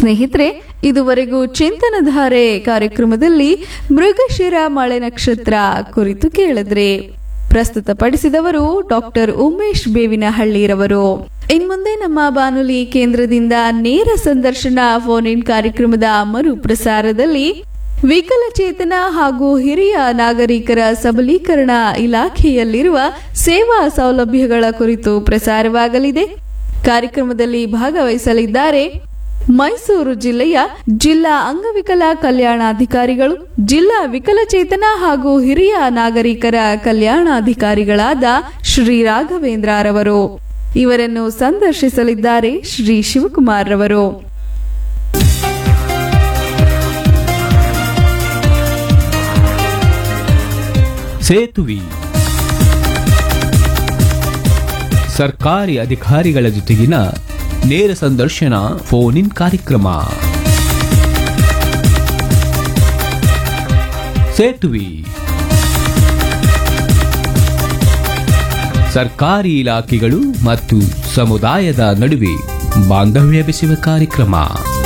ಸ್ನೇಹಿತರೆ, ಇದುವರೆಗೂ ಚಿಂತನಧಾರೆ ಕಾರ್ಯಕ್ರಮದಲ್ಲಿ ಮೃಗಶಿರ ಮಳೆ ನಕ್ಷತ್ರ ಕುರಿತು ಕೇಳಿದ್ರಿ. ಪ್ರಸ್ತುತಪಡಿಸಿದವರು ಡಾಕ್ಟರ್ ಉಮೇಶ್ ಬೇವಿನಹಳ್ಳಿರವರು. ಇನ್ಮುಂದೆ ನಮ್ಮ ಬಾನುಲಿ ಕೇಂದ್ರದಿಂದ ನೇರ ಸಂದರ್ಶನ ಫೋನ್ ಇನ್ ಕಾರ್ಯಕ್ರಮದ ಮರುಪ್ರಸಾರದಲ್ಲಿ ವಿಕಲಚೇತನ ಹಾಗೂ ಹಿರಿಯ ನಾಗರಿಕರ ಸಬಲೀಕರಣ ಇಲಾಖೆಯಲ್ಲಿರುವ ಸೇವಾ ಸೌಲಭ್ಯಗಳ ಕುರಿತು ಪ್ರಸಾರವಾಗಲಿದೆ. ಕಾರ್ಯಕ್ರಮದಲ್ಲಿ ಭಾಗವಹಿಸಲಿದ್ದಾರೆ ಮೈಸೂರು ಜಿಲ್ಲೆಯ ಜಿಲ್ಲಾ ಅಂಗವಿಕಲ ಕಲ್ಯಾಣಾಧಿಕಾರಿಗಳು, ಜಿಲ್ಲಾ ವಿಕಲಚೇತನ ಹಾಗೂ ಹಿರಿಯ ನಾಗರಿಕರ ಕಲ್ಯಾಣಾಧಿಕಾರಿಗಳಾದ ಶ್ರೀ ರಾಘವೇಂದ್ರ ರವರು. ಇವರನ್ನು ಸಂದರ್ಶಿಸಲಿದ್ದಾರೆ ಶ್ರೀ ಶಿವಕುಮಾರ್ ರವರು. ಸೇತುವೆ ಸರ್ಕಾರಿ ಅಧಿಕಾರಿಗಳ ಜೊತೆಗಿನ ನೇರ ಸಂದರ್ಶನ ಫೋನ್ ಇನ್ ಕಾರ್ಯಕ್ರಮ. ಸೇತುವೆ ಸರ್ಕಾರಿ ಇಲಾಖೆಗಳು ಮತ್ತು ಸಮುದಾಯದ ನಡುವೆ ಬಾಂಧವ್ಯ ಬೆಸೆಯುವ ಕಾರ್ಯಕ್ರಮ.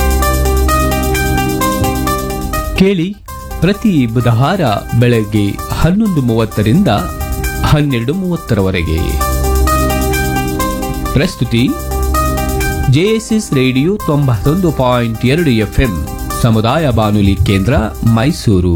ಕೇಳಿ ಪ್ರತಿ ಬುಧವಾರ ಬೆಳಗ್ಗೆ 11:30ರಿಂದ 12:30ರವರೆಗೆ. ಪ್ರಸ್ತುತಿ ಜೆಎಸ್ಎಸ್ ರೇಡಿಯೋ 91.2 FM ಸಮುದಾಯ ಬಾನುಲಿ ಕೇಂದ್ರ ಮೈಸೂರು.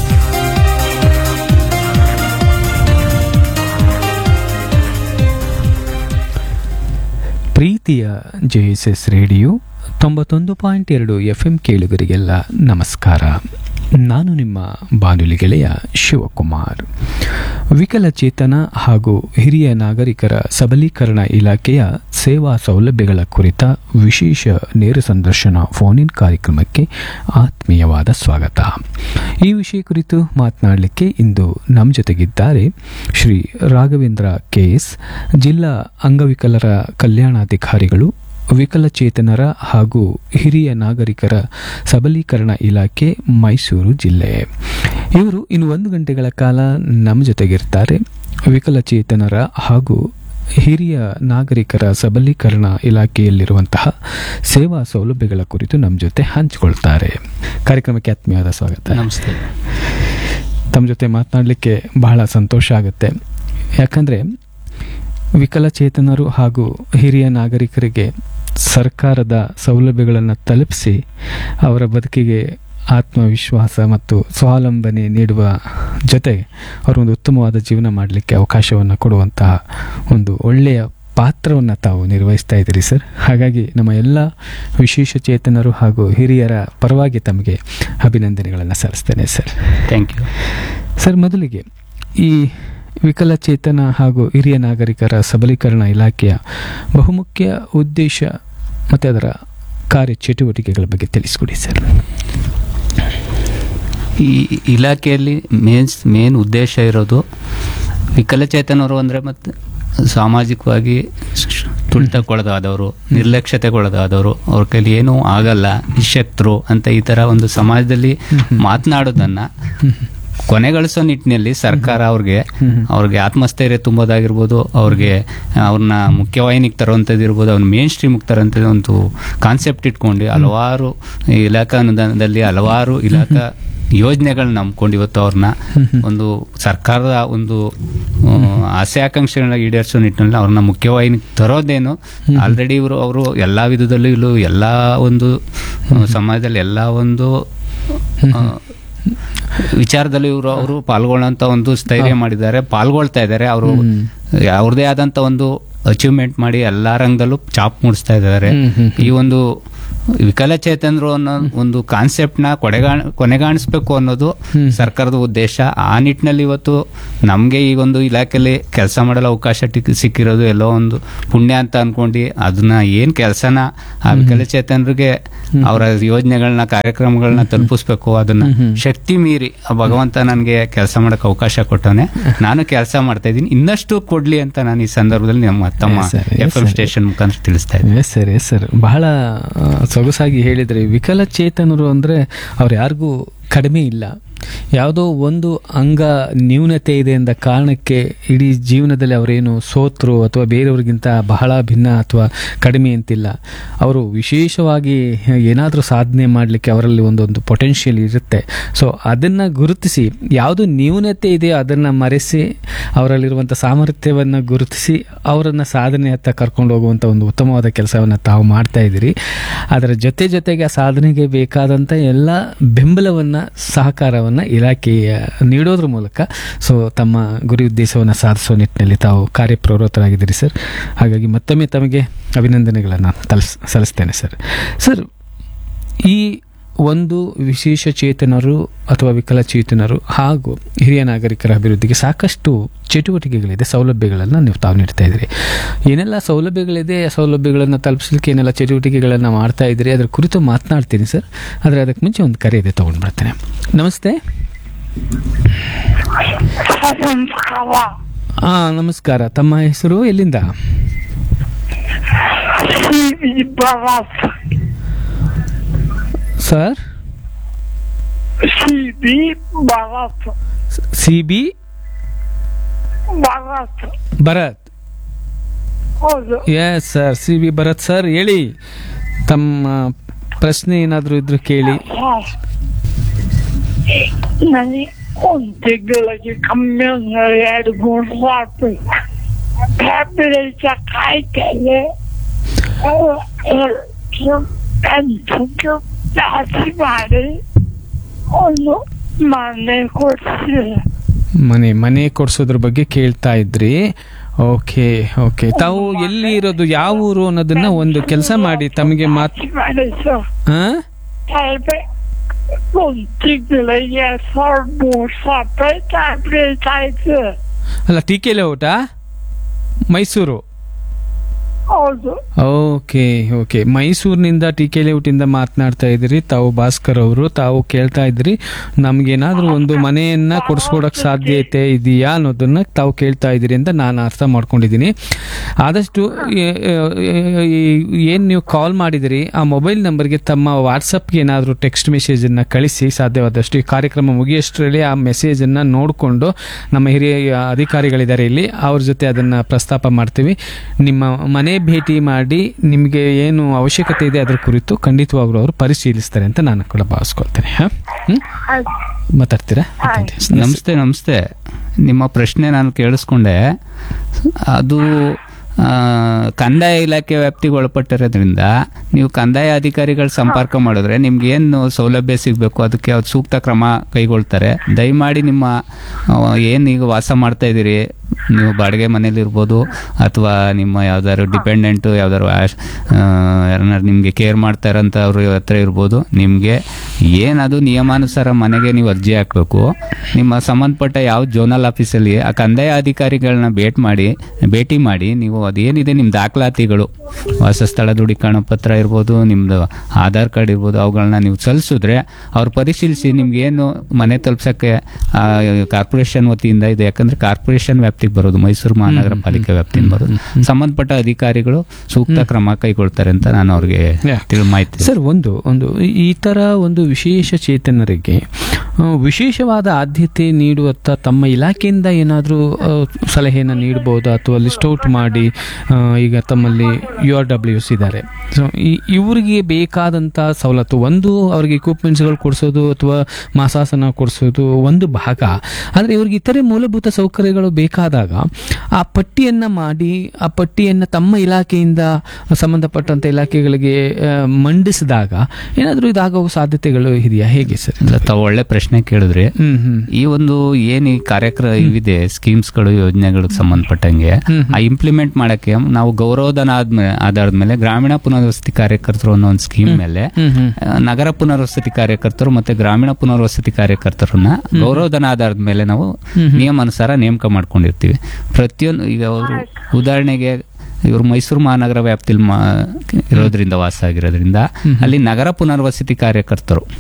ಪ್ರೀತಿಯ ಜೆಎಸ್ಎಸ್ ರೇಡಿಯೋ 91.2 FM ಕೇಳುಗರಿಗೆಲ್ಲ ನಮಸ್ಕಾರ. ನಾನು ನಿಮ್ಮ ಬಾನುಲಿ ಗೆಳೆಯ ಶಿವಕುಮಾರ್. ವಿಕಲಚೇತನ ಹಾಗೂ ಹಿರಿಯ ನಾಗರಿಕರ ಸಬಲೀಕರಣ ಇಲಾಖೆಯ ಸೇವಾ ಸೌಲಭ್ಯಗಳ ಕುರಿತ ವಿಶೇಷ ನೇರ ಸಂದರ್ಶನ ಫೋನ್ ಇನ್ ಕಾರ್ಯಕ್ರಮಕ್ಕೆ ಆತ್ಮೀಯವಾದ ಸ್ವಾಗತ. ಈ ವಿಷಯ ಕುರಿತು ಮಾತನಾಡಲಿಕ್ಕೆ ಇಂದು ನಮ್ಮ ಜೊತೆಗಿದ್ದಾರೆ ಶ್ರೀ ರಾಘವೇಂದ್ರ KS, ಜಿಲ್ಲಾ ಅಂಗವಿಕಲರ ಕಲ್ಯಾಣಾಧಿಕಾರಿಗಳು, ವಿಕಲಚೇತನರ ಹಾಗೂ ಹಿರಿಯ ನಾಗರಿಕರ ಸಬಲೀಕರಣ ಇಲಾಖೆ ಮೈಸೂರು ಜಿಲ್ಲೆ. ಇವರು ಇನ್ನು 1 ಗಂಟೆಗಳ ಕಾಲ ನಮ್ಮ ಜೊತೆಗಿರ್ತಾರೆ. ವಿಕಲಚೇತನರ ಹಾಗೂ ಹಿರಿಯ ನಾಗರಿಕರ ಸಬಲೀಕರಣ ಇಲಾಖೆಯಲ್ಲಿರುವಂತಹ ಸೇವಾ ಸೌಲಭ್ಯಗಳ ಕುರಿತು ನಮ್ಮ ಜೊತೆ ಹಂಚಿಕೊಳ್ತಾರೆ. ಕಾರ್ಯಕ್ರಮಕ್ಕೆ ಆತ್ಮೀಯವಾದ ಸ್ವಾಗತ. ನಮಸ್ತೆ. ತಮ್ಮ ಜೊತೆ ಮಾತನಾಡಲಿಕ್ಕೆ ಬಹಳ ಸಂತೋಷ ಆಗುತ್ತೆ. ಯಾಕಂದರೆ ವಿಕಲಚೇತನರು ಹಾಗೂ ಹಿರಿಯ ನಾಗರಿಕರಿಗೆ ಸರ್ಕಾರದ ಸೌಲಭ್ಯಗಳನ್ನು ತಲುಪಿಸಿ ಅವರ ಬದುಕಿಗೆ ಆತ್ಮವಿಶ್ವಾಸ ಮತ್ತು ಸ್ವಾವಲಂಬನೆ ನೀಡುವ ಜೊತೆಗೆ ಅವರೊಂದು ಉತ್ತಮವಾದ ಜೀವನ ಮಾಡಲಿಕ್ಕೆ ಅವಕಾಶವನ್ನು ಕೊಡುವಂತಹ ಒಂದು ಒಳ್ಳೆಯ ಪಾತ್ರವನ್ನು ತಾವು ನಿರ್ವಹಿಸ್ತಾ ಇದ್ದೀರಿ ಸರ್. ಹಾಗಾಗಿ ನಮ್ಮ ಎಲ್ಲ ವಿಶೇಷ ಚೇತನರು ಹಾಗೂ ಹಿರಿಯರ ಪರವಾಗಿ ತಮಗೆ ಅಭಿನಂದನೆಗಳನ್ನು ಸಲ್ಲಿಸ್ತೇನೆ ಸರ್. Thank you sir. ಮೊದಲಿಗೆ ಈ ವಿಕಲಚೇತನ ಹಾಗೂ ಹಿರಿಯ ನಾಗರಿಕರ ಸಬಲೀಕರಣ ಇಲಾಖೆಯ ಬಹುಮುಖ್ಯ ಉದ್ದೇಶ ಮತ್ತು ಅದರ ಕಾರ್ಯಚಟುವಟಿಕೆಗಳ ಬಗ್ಗೆ ತಿಳಿಸ್ಕೊಡಿ ಸರ್. ಈ ಇಲಾಖೆಯಲ್ಲಿ ಮೇನ್ ಉದ್ದೇಶ ಇರೋದು ವಿಕಲಚೇತನರು ಅಂದರೆ ಮತ್ತು ಸಾಮಾಜಿಕವಾಗಿ ತುಳಿತಕ್ಕೊಳಗಾದವರು, ನಿರ್ಲಕ್ಷ್ಯತೆಗೊಳಗಾದವರು, ಅವ್ರ ಕೈಲಿ ಏನೂ ಆಗಲ್ಲ, ನಿಶಕ್ತರು ಅಂತ ಈ ಥರ ಒಂದು ಸಮಾಜದಲ್ಲಿ ಮಾತನಾಡೋದನ್ನು ಕೊನೆಗಳಿಸೋ ನಿಟ್ಟಿನಲ್ಲಿ ಸರ್ಕಾರ ಅವ್ರಿಗೆ ಆತ್ಮಸ್ಥೈರ್ಯ ತುಂಬೋದಾಗಿರ್ಬೋದು, ಅವ್ರನ್ನ ಮುಖ್ಯವಾಹಿನಿಗೆ ತರುವಂಥದ್ದಿರ್ಬೋದು, ಅವ್ರನ್ನ ಮೇನ್ ಸ್ಟ್ರೀಮ್ಗೆ ತರುವಂಥದ್ದು ಒಂದು ಕಾನ್ಸೆಪ್ಟ್ ಇಟ್ಕೊಂಡು ಹಲವಾರು ಇಲಾಖಾ ಅನುದಾನದಲ್ಲಿ ಹಲವಾರು ಇಲಾಖಾ ಯೋಜನೆಗಳನ್ನ ನಂಬ್ಕೊಂಡು ಇವತ್ತು ಅವ್ರನ್ನ ಒಂದು ಸರ್ಕಾರದ ಒಂದು ಆಸೆ ಆಕಾಂಕ್ಷೆಗಳನ್ನ ಈಡೇರಿಸೋ ನಿಟ್ಟಿನಲ್ಲಿ ಅವ್ರನ್ನ ಮುಖ್ಯವಾಹಿನಿಗೆ ತರೋದೇನು. ಆಲ್ರೆಡಿ ಅವರು ಎಲ್ಲ ವಿಧದಲ್ಲೂ ಎಲ್ಲ ಒಂದು ಸಮಾಜದಲ್ಲಿ ಎಲ್ಲ ಒಂದು ವಿಚಾರದಲ್ಲಿ ಅವರು ಪಾಲ್ಗೊಳ್ಳೋಂಥ ಒಂದು ಸ್ಥೈರ್ಯ ಮಾಡಿದ್ದಾರೆ, ಪಾಲ್ಗೊಳ್ತಾ ಇದ್ದಾರೆ. ಅವರು ಅವ್ರದೇ ಆದಂಥ ಒಂದು ಅಚೀವ್ಮೆಂಟ್ ಮಾಡಿ ಎಲ್ಲ ರಂಗದಲ್ಲೂ ಚಾಪ್ ಮೂಡಿಸ್ತಾ ಇದ್ದಾರೆ. ಈ ಒಂದು ವಿಕಲಚೇತನರು ಅನ್ನೋ ಒಂದು ಕಾನ್ಸೆಪ್ಟ್ನ ಕೊನೆಗಾಣಿಸ್ಬೇಕು ಅನ್ನೋದು ಸರ್ಕಾರದ ಉದ್ದೇಶ. ಆ ನಿಟ್ಟಿನಲ್ಲಿ ಇವತ್ತು ನಮಗೆ ಈ ಒಂದು ಇಲಾಖೆಯಲ್ಲಿ ಕೆಲಸ ಮಾಡಲು ಅವಕಾಶ ಸಿಕ್ಕಿರೋದು ಎಲ್ಲೋ ಒಂದು ಪುಣ್ಯ ಅಂತ ಅನ್ಕೊಂಡು ಅದನ್ನ ಏನು ಕೆಲಸನ ಆ ವಿಕಲಚೇತನರಿಗೆ ಅವರ ಯೋಜನೆಗಳನ್ನ ಕಾರ್ಯಕ್ರಮಗಳನ್ನ ತಲುಪಿಸ್ಬೇಕು, ಅದನ್ನ ಶಕ್ತಿ ಮೀರಿ ಭಗವಂತ ನನಗೆ ಕೆಲಸ ಮಾಡಕ್ಕೆ ಅವಕಾಶ ಕೊಟ್ಟವನೆ, ನಾನು ಕೆಲಸ ಮಾಡ್ತಾ ಇದ್ದೀನಿ, ಇನ್ನಷ್ಟು ಕೊಡ್ಲಿ ಅಂತ ನಾನು ಈ ಸಂದರ್ಭದಲ್ಲಿ ನಮ್ಮ ತಮ್ಮ FM ಸ್ಟೇಷನ್ ಮುಖಾಂತರ ತಿಳಿಸ್ತಾ ಇದ್ದೀನಿ. ಸರ್, ಬಹಳ ಸೊಗಸಾಗಿ ಹೇಳಿದ್ರಿ. ವಿಕಲಚೇತನರು ಅಂದರೆ ಅವ್ರು ಯಾರಿಗೂ ಕಡಿಮೆ ಇಲ್ಲ. ಯಾವುದೋ ಒಂದು ಅಂಗ ನ್ಯೂನತೆ ಇದೆ ಎಂದ ಕಾರಣಕ್ಕೆ ಇಡೀ ಜೀವನದಲ್ಲಿ ಅವರೇನು ಸೋತರು ಅಥವಾ ಬೇರೆಯವ್ರಿಗಿಂತ ಬಹಳ ಭಿನ್ನ ಅಥವಾ ಕಡಿಮೆ ಅಂತಿಲ್ಲ. ಅವರು ವಿಶೇಷವಾಗಿ ಏನಾದರೂ ಸಾಧನೆ ಮಾಡಲಿಕ್ಕೆ ಅವರಲ್ಲಿ ಒಂದೊಂದು ಪೊಟೆನ್ಷಿಯಲ್ ಇರುತ್ತೆ. ಸೊ ಅದನ್ನು ಗುರುತಿಸಿ, ಯಾವುದು ನ್ಯೂನತೆ ಇದೆಯೋ ಅದನ್ನು ಮರೆಸಿ ಅವರಲ್ಲಿರುವಂಥ ಸಾಮರ್ಥ್ಯವನ್ನು ಗುರುತಿಸಿ ಅವರನ್ನು ಸಾಧನೆಯತ್ತ ಕರ್ಕೊಂಡು ಹೋಗುವಂಥ ಒಂದು ಉತ್ತಮವಾದ ಕೆಲಸವನ್ನು ತಾವು ಮಾಡ್ತಾ ಇದ್ದೀರಿ. ಅದರ ಜೊತೆಗೆ ಆ ಸಾಧನೆಗೆ ಬೇಕಾದಂಥ ಎಲ್ಲ ಬೆಂಬಲವನ್ನು, ಸಹಕಾರವನ್ನು ಇಲಾಖೆಯ ನೀಡೋದ್ರ ಮೂಲಕ ಸೊ ತಮ್ಮ ಗುರಿ ಉದ್ದೇಶವನ್ನು ಸಾಧಿಸುವ ನಿಟ್ಟಿನಲ್ಲಿ ತಾವು ಕಾರ್ಯಪ್ರವೃತ್ತರಾಗಿದ್ದೀರಿ ಸರ್. ಹಾಗಾಗಿ ಮತ್ತೊಮ್ಮೆ ತಮಗೆ ಅಭಿನಂದನೆಗಳನ್ನು ಸಲ್ಲಿಸ್ತೇನೆ ಸರ್. ಸರ್, ಈ ಒಂದು ವಿಶೇಷ ಚೇತನರು ಅಥವಾ ವಿಕಲಚೇತನರು ಹಾಗೂ ಹಿರಿಯ ನಾಗರಿಕರ ಅಭಿವೃದ್ಧಿಗೆ ಸಾಕಷ್ಟು ಚಟುವಟಿಕೆಗಳಿದೆ, ಸೌಲಭ್ಯಗಳನ್ನು ತಾವು ನೀಡ್ತಾ ಇದ್ದೀರಿ. ಏನೆಲ್ಲ ಸೌಲಭ್ಯಗಳಿದೆ, ಆ ಸೌಲಭ್ಯಗಳನ್ನು ತಲುಪಿಸಲಿಕ್ಕೆ ಏನೆಲ್ಲ ಚಟುವಟಿಕೆಗಳನ್ನು ಮಾಡ್ತಾ ಇದ್ದೀರಿ, ಅದರ ಕುರಿತು ಮಾತನಾಡ್ತೀನಿ ಸರ್. ಆದರೆ ಅದಕ್ಕೆ ಮುಂಚೆ ಒಂದು ಕರೆ ಇದೆ, ತೊಗೊಂಡು ಬರ್ತೇನೆ. ನಮಸ್ತೆ. ನಮಸ್ಕಾರ. ತಮ್ಮ ಹೆಸರು, ಎಲ್ಲಿಂದ? Sir, CB Bharat. Yes sir, CB Bharat sir, ಹೇಳಿ ತಮ್ಮ ಪ್ರಶ್ನೆ ಏನಾದರೂ ಇದ್ರು ಕೇಳಿ. ನನಗೆ ಒಂದು ತಿಂಗಳಿಗೆ ಕಮ್ಮಿ ಅಂದ್ರೆ 2-3 ಸಾವಿರ ಟ್ಯಾಬ್ಲೆಟ್ ಕಾಯ್ತೇನೆ. ಜಾಸ್ತಿ ಮಾಡಿ ಒಂದು ಮನೆ ಕೊಡ್ಸೋದ್ರ ಬಗ್ಗೆ ಕೇಳ್ತಾ ಇದ್ರಿ. Okay okay. ತಾವು ಎಲ್ಲಿ ಇರೋದು, ಯಾವ ಊರು ಅನ್ನೋದನ್ನ ಒಂದು ಕೆಲಸ ಮಾಡಿ ತಮಗೆ ಅಲ್ಲ, TK ಲೇಔಟ, ಮೈಸೂರು. Okay okay. ಮೈಸೂರಿನಿಂದ TK ಲೇಔಟಿಂದ ಮಾತನಾಡ್ತಾ ಇದ್ದೀರಿ. ತಾವು ಭಾಸ್ಕರ್ ಅವರು, ತಾವು ಕೇಳ್ತಾ ಇದ್ರಿ ನಮ್ಗೇನಾದ್ರೂ ಒಂದು ಮನೆಯನ್ನ ಕೊಡಿಸ್ಕೊಡಕ್ ಸಾಧ್ಯತೆ ಇದೆಯಾ ಅನ್ನೋದನ್ನ ತಾವು ಕೇಳ್ತಾ ಇದ್ದೀರಿ ಅಂತ ನಾನು ಅರ್ಥ ಮಾಡ್ಕೊಂಡಿದ್ದೀನಿ. ಆದಷ್ಟು ಏನ್ ನೀವು ಕಾಲ್ ಮಾಡಿದಿರಿ ಆ ಮೊಬೈಲ್ ನಂಬರ್ಗೆ ತಮ್ಮ ವಾಟ್ಸಪ್ಗೆ ಏನಾದರೂ ಟೆಕ್ಸ್ಟ್ ಮೆಸೇಜ್ ಅನ್ನ ಕಳಿಸಿ. ಸಾಧ್ಯವಾದಷ್ಟು ಈ ಕಾರ್ಯಕ್ರಮ ಮುಗಿಯಷ್ಟರಲ್ಲಿ ಆ ಮೆಸೇಜ್ ಅನ್ನ ನೋಡಿಕೊಂಡು ನಮ್ಮ ಹಿರಿಯ ಅಧಿಕಾರಿಗಳಿದ್ದಾರೆ ಇಲ್ಲಿ, ಅವ್ರ ಜೊತೆ ಅದನ್ನ ಪ್ರಸ್ತಾಪ ಮಾಡ್ತೀವಿ. ನಿಮ್ಮ ಮನೆ ಭೇಟಿ ಮಾಡಿ ನಿಮಗೆ ಏನು ಅವಶ್ಯಕತೆ ಇದೆ ಅದರ ಕುರಿತು ಖಂಡಿತವಾಗ್ಲೂ ಅವರು ಪರಿಶೀಲಿಸ್ತಾರೆ ಅಂತ ನಾನು ಕೂಡ ಭಾವಿಸ್ಕೊಳ್ತೇನೆ. ಮಾತಾಡ್ತೀರಾ? ನಮಸ್ತೆ. ನಿಮ್ಮ ಪ್ರಶ್ನೆ ನಾನು ಕೇಳಿಸ್ಕೊಂಡೆ. ಅದು ಕಂದಾಯ ಇಲಾಖೆ ವ್ಯಾಪ್ತಿಗೆ ಒಳಪಟ್ಟಿರೋದ್ರಿಂದ ನೀವು ಕಂದಾಯ ಅಧಿಕಾರಿಗಳ ಸಂಪರ್ಕ ಮಾಡಿದ್ರೆ ನಿಮ್ಗೆ ಏನು ಸೌಲಭ್ಯ ಸಿಗಬೇಕು ಅದಕ್ಕೆ ಅವ್ರು ಸೂಕ್ತ ಕ್ರಮ ಕೈಗೊಳ್ತಾರೆ. ದಯಮಾಡಿ ನಿಮ್ಮ ಏನು ಈಗ ವಾಸ ಮಾಡ್ತಾ ಇದ್ದೀರಿ, ನೀವು ಬಾಡಿಗೆ ಮನೇಲಿರ್ಬೋದು ಅಥವಾ ನಿಮ್ಮ ಯಾವ್ದಾದ್ರು ಡಿಪೆಂಡೆಂಟು ಯಾವ್ದಾದ್ರು ಯಾರನ್ನಾರು ನಿಮಗೆ ಕೇರ್ ಮಾಡ್ತಾ ಇರೋಂಥ ಅವ್ರ ಹತ್ರ ಇರ್ಬೋದು. ನಿಮಗೆ ಏನದು ನಿಯಮಾನುಸಾರ ಮನೆಗೆ ನೀವು ಅರ್ಜಿ ಹಾಕಬೇಕು. ನಿಮ್ಮ ಸಂಬಂಧಪಟ್ಟ ಯಾವ ಜೋನಲ್ ಆಫೀಸಲ್ಲಿ ಆ ಕಂದಾಯ ಅಧಿಕಾರಿಗಳನ್ನ ಭೇಟಿ ಮಾಡಿ ನೀವು ಅದೇನಿದೆ ನಿಮ್ಮ ದಾಖಲಾತಿಗಳು, ವಾಸಸ್ಥಳ ದೃಢೀಕರಣ ಪತ್ರ ಇರ್ಬೋದು, ನಿಮ್ಮದು ಆಧಾರ್ ಕಾರ್ಡ್ ಇರ್ಬೋದು, ಅವುಗಳನ್ನ ನೀವು ಸಲ್ಲಿಸಿದ್ರೆ ಅವ್ರು ಪರಿಶೀಲಿಸಿ ನಿಮ್ಗೇನು ಮನೆ ತಲುಪ್ಸೋಕ್ಕೆ ಕಾರ್ಪೊರೇಷನ್ ವತಿಯಿಂದ ಇದೆ. ಯಾಕಂದರೆ ಕಾರ್ಪೊರೇಷನ್ ವ್ಯಾಪ್ತಿಗೆ ಬರೋದು, ಮೈಸೂರು ಮಹಾನಗರ ಪಾಲಿಕೆ ವ್ಯಾಪ್ತಿಯಿಂದ ಬರೋದು. ಸಂಬಂಧಪಟ್ಟ ಅಧಿಕಾರಿಗಳು ಸೂಕ್ತ ಕ್ರಮ ಕೈಗೊಳ್ತಾರೆ ಅಂತ ನಾನು ಅವ್ರಿಗೆ ಮಾಹಿತಿ. ಸರ್, ಒಂದು ಈ ಥರ ಒಂದು ವಿಶೇಷ ಚೇತನರಿಗೆ ವಿಶೇಷವಾದ ಆದ್ಯತೆ ನೀಡುವತ್ತ ತಮ್ಮ ಇಲಾಖೆಯಿಂದ ಏನಾದರೂ ಸಲಹೆಯನ್ನು ನೀಡಬಹುದಾ ಅಥವಾ ಲಿಸ್ಟ್ ಔಟ್ ಮಾಡಿ, ಈಗ ತಮ್ಮಲ್ಲಿ URWs ಇದ್ದಾರೆ, ಸೊ ಇವರಿಗೆ ಬೇಕಾದಂಥ ಸವಲತ್ತು, ಒಂದು ಅವ್ರಿಗೆ ಇಕ್ವಿಪ್ಮೆಂಟ್ಸ್ಗಳು ಕೊಡಿಸೋದು ಅಥವಾ ಮಾಸಾಸನ ಕೊಡಿಸೋದು ಒಂದು ಭಾಗ, ಆದರೆ ಇವ್ರಿಗೆ ಇತರೆ ಮೂಲಭೂತ ಸೌಕರ್ಯಗಳು ಬೇಕಾದಾಗ ಆ ಪಟ್ಟಿಯನ್ನು ಮಾಡಿ ಆ ಪಟ್ಟಿಯನ್ನು ತಮ್ಮ ಇಲಾಖೆಯಿಂದ ಸಂಬಂಧಪಟ್ಟಂಥ ಇಲಾಖೆಗಳಿಗೆ ಮಂಡಿಸಿದಾಗ ಏನಾದರೂ ಇದಾಗುವ ಸಾಧ್ಯತೆಗಳು ಇದೆಯಾ, ಹೇಗೆ ಸರ್? ತಾವು ಒಳ್ಳೆ ಪ್ರಶ್ನೆ ಕೇಳಿದ್ರಿ. ಈ ಒಂದು ಏನು ಈ ಕಾರ್ಯಕ್ರಮ ಇವಿದೆ, ಸ್ಕೀಮ್ಸ್ಗಳು, ಯೋಜನೆಗಳಿಗೆ ಸಂಬಂಧಪಟ್ಟಂಗೆ ಆ ಇಂಪ್ಲಿಮೆಂಟ್ ಮಾಡಕ್ಕೆ ನಾವು ಗೌರವಧನ ಆಧಾರದ ಮೇಲೆ ಗ್ರಾಮೀಣ ಪುನರ್ವಸತಿ ಕಾರ್ಯಕರ್ತರು ಅನ್ನೋ ಒಂದು ಸ್ಕೀಮ್ ಮೇಲೆ ನಗರ ಪುನರ್ವಸತಿ ಕಾರ್ಯಕರ್ತರು ಮತ್ತೆ ಗ್ರಾಮೀಣ ಪುನರ್ವಸತಿ ಕಾರ್ಯಕರ್ತರನ್ನ ಗೌರವಧನ ಆಧಾರದ ಮೇಲೆ ನಾವು ನಿಯಮಾನುಸಾರ ನೇಮಕ ಮಾಡ್ಕೊಂಡಿರ್ತೀವಿ. ಪ್ರತಿಯೊಂದು ಈಗ ಅವರು ಉದಾಹರಣೆಗೆ ಇವರು ಮೈಸೂರು ಮಹಾನಗರ ವ್ಯಾಪ್ತಿಯಲ್ಲಿ ಇರೋದ್ರಿಂದ ವಾಸ ಆಗಿರೋದ್ರಿಂದ ಅಲ್ಲಿ ನಗರ ಪುನರ್ವಸತಿ ಕಾರ್ಯಕರ್ತರು